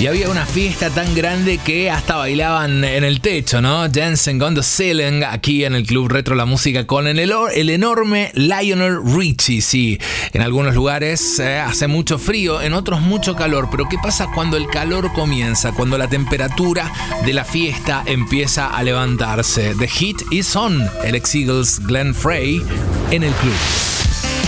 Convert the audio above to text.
Y había una fiesta tan grande que hasta bailaban en el techo, ¿no? Dancing on the Ceiling, aquí en el Club Retro La Música con el enorme Lionel Richie. Sí, en algunos lugares hace mucho frío, en otros mucho calor. Pero ¿qué pasa cuando el calor comienza? Cuando la temperatura de la fiesta empieza a levantarse. The Heat is on. El ex Eagles Glenn Frey en el club.